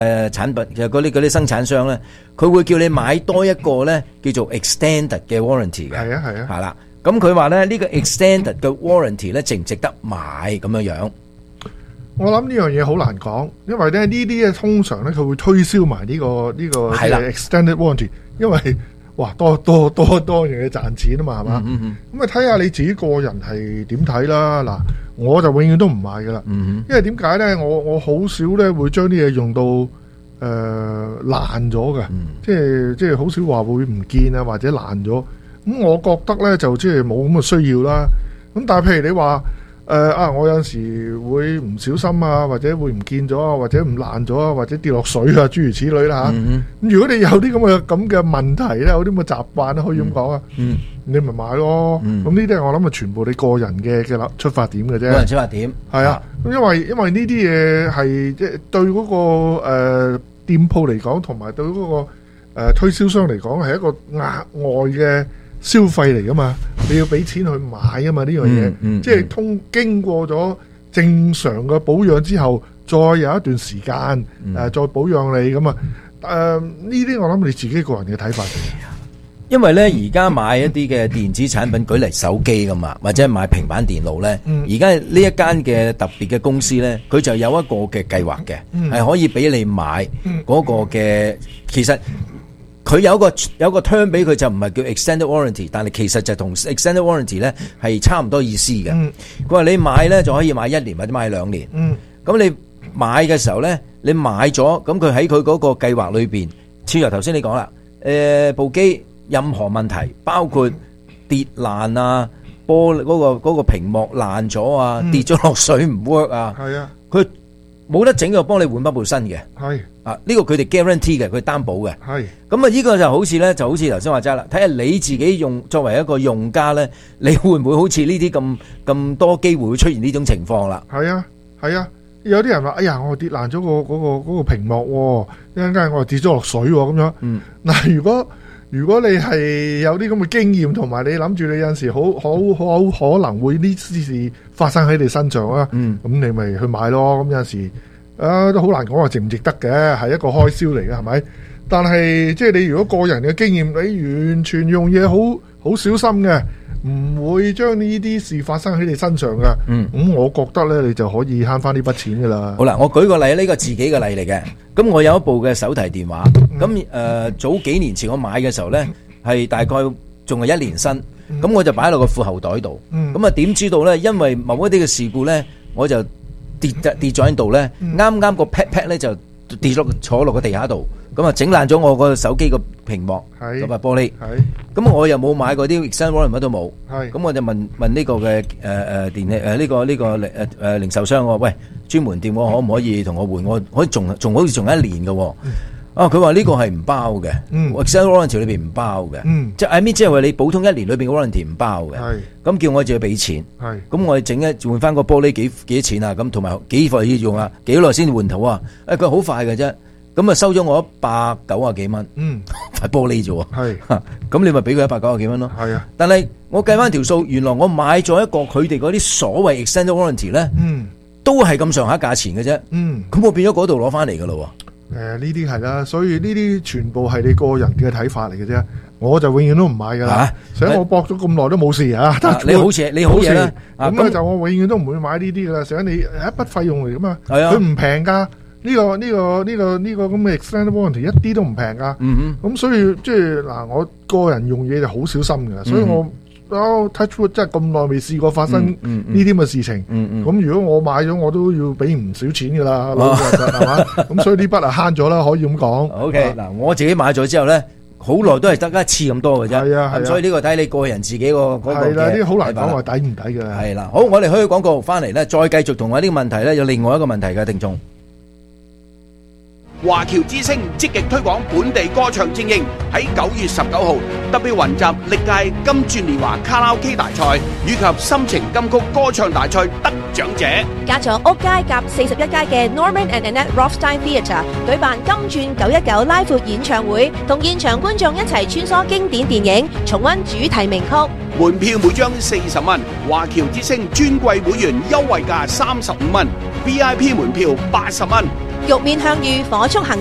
產品嘅嗰啲生產商咧，佢會叫你買多一個咧叫做 extended 嘅 warranty 嘅。 係啊係啊， 係啦。咁佢話咧呢個 extended 嘅 warranty 咧值唔值得買咁樣樣？ 我諗呢樣嘢好難講，因為咧呢啲咧通常咧佢會推銷埋呢個係啦 extended warranty， 因為哇多樣嘢賺錢啊嘛，係嘛？咁啊睇下你自己個人係點睇啦。嗱，我就永遠都唔買噶啦，因為點解咧？我好少咧會將啲嘢用到爛咗嘅，即係好少話會唔見啊或者爛咗。咁我覺得咧就即係冇咁嘅需要啦。咁但係譬如你話我有陣時會唔小心啊，或者會唔見咗啊，或者唔爛咗啊，或者跌落水啊，諸如此類啦嚇。咁如果你有啲咁嘅問題咧，有啲咁嘅習慣咧，可以咁講啊，你咪買咯。咁呢啲我諗係全部你個人嘅出發點嘅啫。個人出發點係啊。咁因為呢啲嘢係即係對嗰個店鋪嚟講，同埋對嗰個推銷商嚟講係一個額外嘅消費嚟噶嘛，你要俾錢去買啊嘛，呢樣嘢，即係經過咗正常嘅保養之後，再有一段時間再保養你咁啊。呢啲我諗你自己個人嘅睇法。 因為咧而家買一啲嘅電子產品，舉例手機咁嘛，或者買平板電腦咧，而家呢一間嘅特別嘅公司咧，佢就有一個嘅計劃嘅，係可以俾你買嗰個嘅，其實。佢有個 term 俾佢就唔係叫 extended warranty， 但係其實就同 extended warranty 咧係差唔多意思嘅。佢話你買咧就可以買1年或者買2年。咁你買嘅時候咧，你買咗，咁佢喺佢嗰個計劃裏邊，正如頭先你講啦，部機任何問題，包括跌爛啊，玻璃嗰個屏幕爛咗啊，跌咗落水唔 work 啊，係啊，佢冇得整就幫你換翻部新嘅。係啊，呢個佢哋 guarantee 嘅，佢擔保嘅。係咁啊，呢個就好似咧，就好似頭先話齋啦，睇下你自己作為一個用家咧，你會唔會好似呢啲咁多機會會出現呢種情況啦？係啊，係啊，有啲人話：哎呀，我跌爛咗嗰個屏幕，一陣間我又跌咗落水咁樣。嗱，如果你係有啲咁嘅經驗，同埋你諗住你有陣時好可能會呢啲事發生喺你身上啊，咁你咪去買咯。咁有陣時都好難講話值唔值得嘅，係一個開銷嚟嘅，係咪？但係即係你如果個人嘅經驗，你完全用嘢好小心嘅，唔會將呢啲事發生喺你身上嘅。咁我覺得咧，你就可以慳翻呢筆錢噶啦。好啦，我舉個例，呢個自己嘅例嚟嘅。咁我有一部嘅手提電話，咁早幾年前我買嘅時候咧，係大概仲係1年新，咁我就擺落個褲後袋度。咁啊點知道咧？因為某一啲嘅事故咧，我就跌咗喺度咧，啱啱個 pad 咧就跌咗坐落個地下度，咁啊整爛咗我個手機個屏幕，咁啊玻璃。咁我又冇買過啲 extended warranty 乜都冇。咁我就問呢個嘅電器呢個零售商，我話喂，專門店我可唔可以同我換？我可以仲好似仲有1年嘅。佢話呢個係唔包嘅，extended warranty 裏邊唔包嘅，即係即係話你普通1年裏邊嘅 warranty 唔包嘅，咁叫我自己俾錢，咁我整換翻個玻璃幾多錢啊？咁同埋幾耐要用啊？幾耐先換頭啊？佢好快嘅啫，咁啊收咗我190幾蚊，塊玻璃啫喎，咁你咪俾佢190幾蚊咯，但係我計翻條數，原來我買咗一個佢哋嗰啲所謂 extended warranty 咧，都係咁上下價錢嘅啫，咁我變咗嗰度攞翻嚟噶咯。呢啲係啦，所以呢啲全部係你個人嘅睇法嚟嘅啫，我就永遠都唔買噶啦。所以我搏咗咁耐都冇事啊！你好嘢啦，咁就我永遠都唔會買呢啲噶啦。想你一筆費用嚟噶嘛，佢唔平噶。呢個咁嘅 extended warranty 一啲都唔平噶。咁所以即係嗱，我個人用嘢就好小心噶，所以我touch wood 真係咁耐未試過發生呢啲咁嘅事情。咁如果我買咗，我都要俾唔少錢噶啦，老實係嘛？咁所以呢筆啊慳咗啦，可以咁講。OK，嗱，我自己買咗之後咧，好耐都係得一次咁多嘅啫。係啊，所以呢個睇你個人自己個嗰個嘅。係啦，呢啲好難講話抵唔抵嘅。係啦，好，我哋去廣告翻嚟咧，再繼續同我呢個問題咧，有另外一個問題嘅聽眾。 華僑之聲積極推廣本地歌唱精英，喺9月19號特別雲集歷屆金鑽年華卡拉 OK 大賽以及心情金曲歌唱大賽得獎者， 加咗屋街夾41街嘅 Norman and Annette Rothstein Theatre 舉辦金鑽919拉闊演唱會，同現場觀眾一齊穿梭經典電影，重溫主題名曲。 門票每張40蚊，華僑之聲尊貴會員優惠價35蚊，VIP 門票80蚊。 玉面向隅，火速行